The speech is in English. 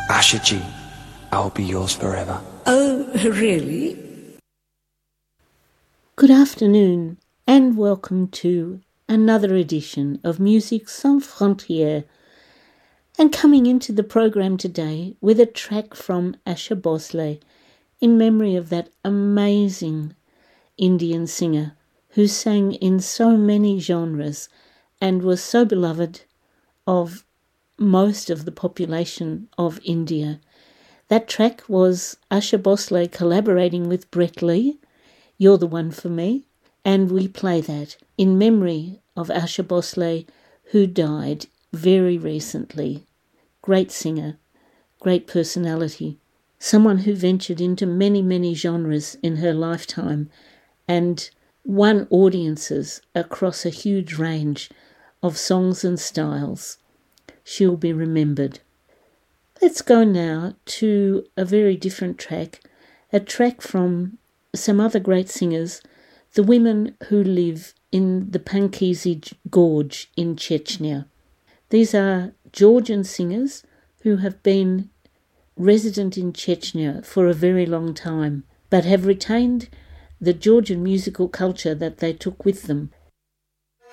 Asha G, I'll be yours forever. Oh, really? Good afternoon and welcome to another edition of Musique Sans Frontières, and coming into the program today with a track from Asha Bhosle in memory of that amazing Indian singer who sang in so many genres and was so beloved of most of the population of India. That track was Asha Bhosle collaborating with Brett Lee, You're the One for Me, and we play that in memory of Asha Bhosle, who died very recently. Great singer, great personality, someone who ventured into many, many genres in her lifetime and won audiences across a huge range of songs and styles. She'll be remembered. Let's go now to a very different track, a track from some other great singers, the women who live in the Pankizi Gorge in Chechnya. These are Georgian singers who have been resident in Chechnya for a very long time, but have retained the Georgian musical culture that they took with them